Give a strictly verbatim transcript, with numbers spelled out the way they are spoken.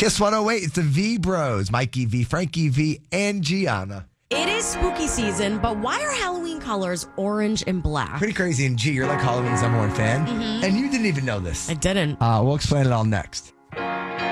Kiss one oh eight, it's the V Bros, Mikey V, Frankie V, and Gianna. It is spooky season, but why are Halloween colors orange and black? Pretty crazy. And G, you're like Halloween's number one fan. Mm-hmm. And you didn't even know this. I didn't. Uh, we'll explain it all next.